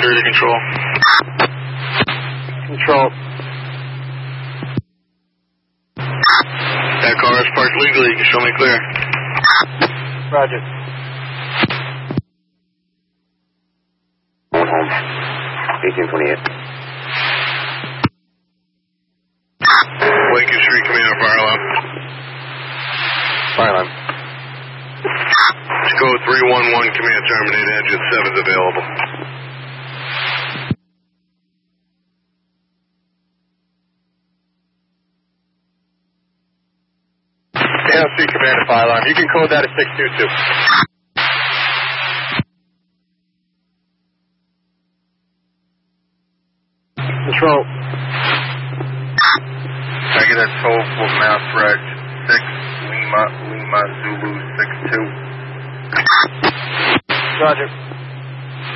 clear to control. Control. That car is parked legally. You can show me clear. Roger. 1828. Lincoln Street, command fire alarm. Fire alarm. Let's go 311, command terminate, engine 7's available. ALC command fire alarm. You can code that as 622. Control. Negative 12 for Mass Reg 6 Lima Zulu 62. Roger.